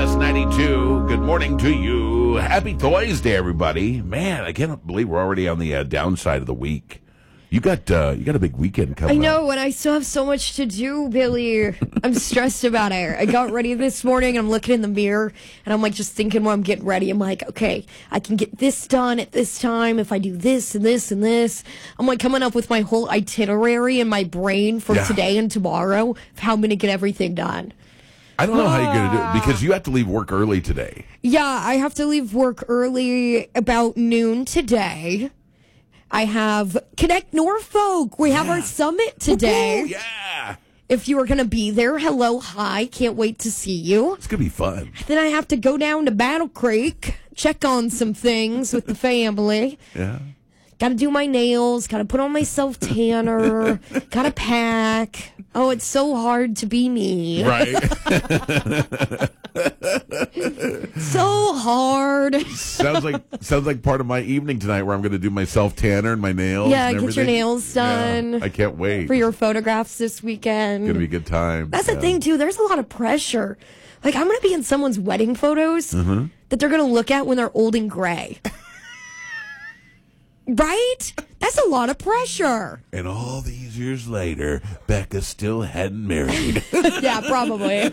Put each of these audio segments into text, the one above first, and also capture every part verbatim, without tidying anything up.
S ninety-two. Good morning to you. Happy Thursday, everybody. Man, I can't believe we're already on the uh, downside of the week. You got uh, you got a big weekend coming I know, up. and I still have so much to do, Billy. I'm stressed about it. I got ready this morning, and I'm looking in the mirror, and I'm like just thinking while I'm getting ready. I'm like, okay, I can get this done at this time if I do this and this and this. I'm like coming up with my whole itinerary in my brain for Yeah. today and tomorrow of how I'm going to get everything done. I don't know how you're going to do it because you have to leave work early today. Yeah, I have to leave work early about noon today. I have Connect Norfolk. We have Yeah. our summit today. Woo-hoo, yeah. If you were going to be there, hello, hi, can't wait to see you. It's going to be fun. Then I have to go down to Battle Creek, check on some things with the family. Yeah. Got to do my nails, got to put on my self tanner, got to pack. Oh, it's so hard to be me. Right. So hard. sounds like sounds like part of my evening tonight where I'm going to do my self tanner and my nails. Yeah, and get your everything. nails done. Yeah, I can't wait. For your photographs this weekend. It's going to be a good time. That's the Yeah. thing, too. There's a lot of pressure. Like, I'm going to be in someone's wedding photos Mm-hmm. that they're going to look at when they're old and gray. Right? That's a lot of pressure. And all these years later, Becca still hadn't married. Yeah, probably.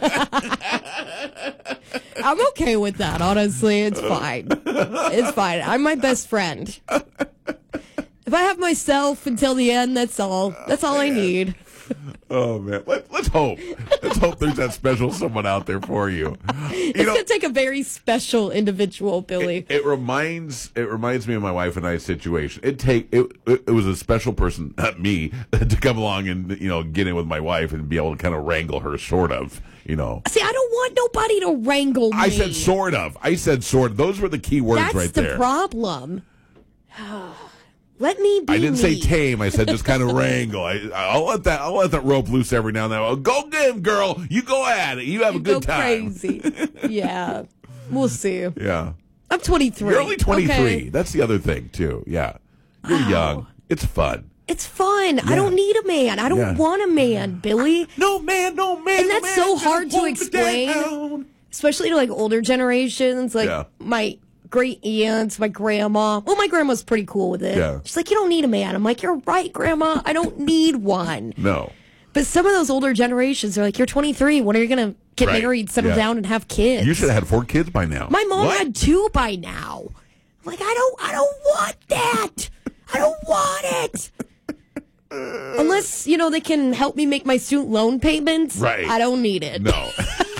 I'm okay with that, honestly. It's fine. It's fine. I'm my best friend. If I have myself until the end, that's all. That's all I need. Oh, man. Let, let's hope. Let's hope there's that special someone out there for you. You It's know, going to take a very special individual, Billy. it, it reminds it reminds me of my wife and I's situation. It take it, it it was a special person, not me, to come along and you know get in with my wife and be able to kind of wrangle her, sort of. You know, See, I don't want nobody to wrangle me. I said sort of. I said sort of. Those were the key words That's right the there. problem. Let me be I didn't say me. tame. I said just kind of wrangle. I, I'll let that. I'll let that rope loose every now and then. I'll go get him, girl. You go at it. You have a good Go time. crazy. Yeah. We'll see. Yeah. I'm twenty-three. You're only twenty-three. Okay? That's the other thing too. Yeah. You're young. It's fun. It's fun. I don't need a man. I don't Yeah. want a man, Billy. No man, no man. And no that's man, so just hard to hold me explain. down. Especially to like older generations, like Yeah. my great aunts, my grandma. Well, my grandma's pretty cool with it. Yeah. She's like, you don't need a man. I'm like, you're right, Grandma. I don't need one. No. But some of those older generations are like, you're twenty-three. When are you going to get Right. married, settle Yeah. down, and have kids? You should have had four kids by now. My mom What? had two by now. Like, I don't, I don't want that. I don't want it. Unless, you know, they can help me make my student loan payments. Right. I don't need it. No.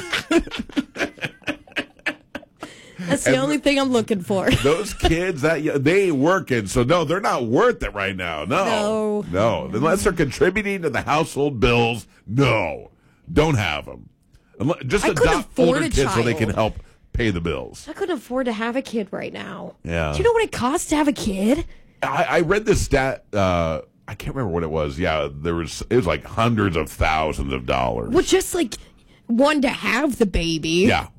That's the And- only thing I'm looking for. Those kids, that y- they ain't working, so no, they're not worth it right now. No. No. No. Unless they're contributing to the household bills, no. Don't have them. Unless, just I couldn't adopt afford older a kids so they child. can help pay the bills. I couldn't afford to have a kid right now. Yeah. Do you know what it costs to have a kid? I, I read this stat. Uh, I can't remember what it was. Yeah, there was. It was like hundreds of thousands of dollars. Well, just like one to have the baby. Yeah,